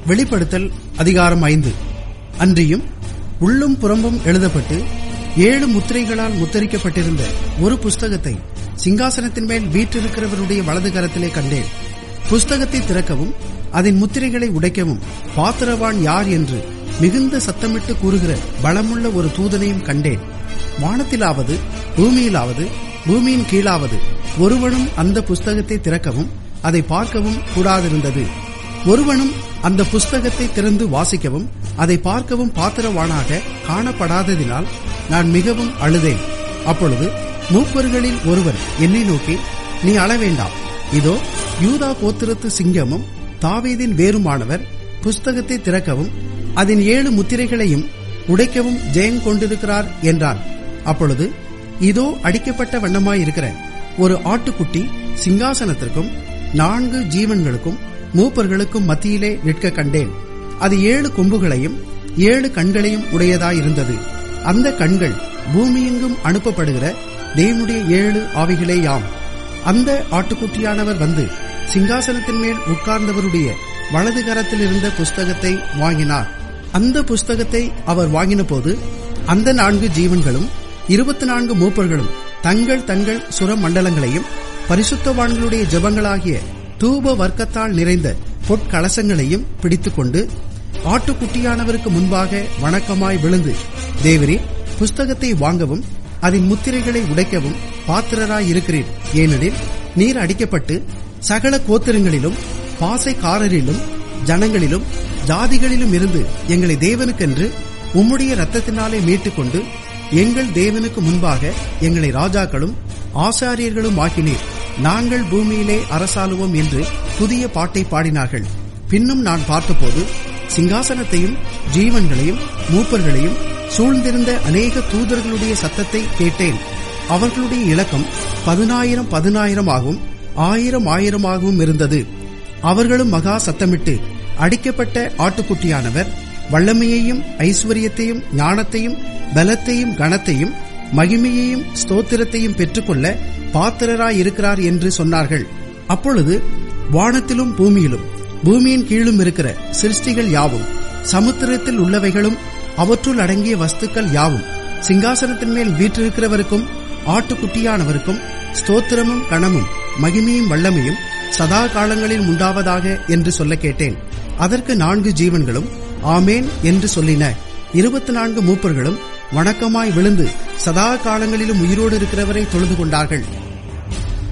வெளிப்படுத்தல் அதிகாரம் 5. அன்றியும் உள்ளும் புறம்பும் எழுதப்பட்டு 7 முத்திரைகளால் முத்திரிக்கப்பட்டிருந்த ஒரு புஸ்தகத்தை சிங்காசனத்தின் மேல் வீற்றிருக்கிறவருடைய வலது கரத்திலே கண்டேன். புஸ்தகத்தை திறக்கவும் அதன் முத்திரைகளை உடைக்கவும் பாத்திரவான் யார் என்று மிகுந்த சத்தமிட்டு கூறுகிற பலமுள்ள ஒரு தூதனையும் கண்டேன். வானத்திலாவது பூமியிலாவது பூமியின் கீழாவது ஒருவனும் அந்த புஸ்தகத்தை திறக்கவும் அதை பார்க்கவும் கூடாதிருந்தது. ஒருவனும் அந்த புஸ்தகத்தை திறந்து வாசிக்கவும் அதை பார்க்கவும் பாத்திரவானாக காணப்படாததினால் நான் மிகவும் அழுதேன். அப்பொழுது மூப்பர்களில் ஒருவர் என்னை நோக்கி, நீ அழ வேண்டாம், இதோ யூதா கோத்திரத்து சிங்கமும் தாவீதின் வேறுமானவர் புஸ்தகத்தை திறக்கவும் அதன் 7 முத்திரைகளையும் உடைக்கவும் ஜெயம் கொண்டிருக்கிறார் என்றான். அப்பொழுது இதோ அடிக்கப்பட்ட வண்ணமாயிருக்கிற ஒரு ஆட்டுக்குட்டி சிங்காசனத்திற்கும் 4 ஜீவன்களுக்கும் மூப்பர்களுக்கும் மத்தியிலே நிற்க கண்டேன். அது 7 கொம்புகளையும் 7 கண்களையும் உடையதாயிருந்தது. அந்த கண்கள் பூமியெங்கும் அனுப்பப்படுகிற தேவனுடைய 7 ஆவிகளேயாம். அந்த ஆட்டுக்குட்டியானவர் வந்து சிங்காசனத்தின் மேல் உட்கார்ந்தவருடைய வலது கரத்தில் இருந்த புஸ்தகத்தை வாங்கினார். அந்த புஸ்தகத்தை அவர் வாங்கின போது அந்த 4 ஜீவன்களும் 24 மூப்பர்களும் தங்கள் தங்கள் சுர மண்டலங்களையும் பரிசுத்தவான்களுடைய ஜெபங்களாகிய தூப வர்க்கத்தால் நிறைந்த பொற்கலசங்களையும் பிடித்துக்கொண்டு ஆட்டுக்குட்டியானவருக்கு முன்பாக வணக்கமாய் விழுந்து, தேவரே, புஸ்தகத்தை வாங்கவும் அதன் முத்திரைகளை உடைக்கவும் பாத்திரராயிருக்கிறீர். ஏனெனில் நீர் அடிக்கப்பட்டு சகல கோத்திரங்களிலும் பாசைக்காரரிலும் ஜனங்களிலும் ஜாதிகளிலும் இருந்து எங்களை தேவனுக்கென்று உம்முடைய இரத்தத்தினாலே மீட்டுக்கொண்டு எங்கள் தேவனுக்கு முன்பாக எங்களை ராஜாக்களும் ஆசாரியர்களும் ஆக்கினீர். நாங்கள் பூமியிலே அரசாளுவோம் என்று புதிய பாட்டை பாடினார்கள். பின்னும் நான் பார்த்தபோது சிங்காசனத்தையும் ஜீவன்களையும் மூப்பர்களையும் சூழ்ந்திருந்த அநேக தூதர்களுடைய சத்தத்தை கேட்டேன். அவர்களுடைய இலக்கம் 10,000 10,000 1000 இருந்தது. அவர்களும் மகா சத்தமிட்டு, அடிக்கப்பட்ட ஆட்டுக்குட்டியானவர் வல்லமையையும் ஐஸ்வர்யத்தையும் ஞானத்தையும் பலத்தையும் கனத்தையும் மகிமையையும் ஸ்தோத்திரத்தையும் பெற்றுக்கொள்ள பாத்திரராயிருக்கிறார் என்று சொன்னார்கள். அப்பொழுது வானத்திலும் பூமியிலும் பூமியின் கீழும் இருக்கிற சிருஷ்டிகள் யாவும், சமுத்திரத்தில் உள்ளவைகளும் அவற்றுள் அடங்கிய வஸ்துக்கள் யாவும் சிங்காசனத்தின் மேல் வீற்றிருக்கிறவருக்கும் ஆட்டுக்குட்டியானவருக்கும் ஸ்தோத்திரமும் கனமும் மகிமையும் வல்லமையும் சதா காலங்களில் உண்டாவதாக என்று சொல்ல கேட்டேன். அதற்கு 4 ஜீவன்களும் ஆமேன் என்று சொல்லின. 24 மூப்பர்களும் வணக்கமாய் விழுந்து சதா காலங்களிலும் உயிரோடு இருக்கிறவரை தொழுது கொண்டார்கள்.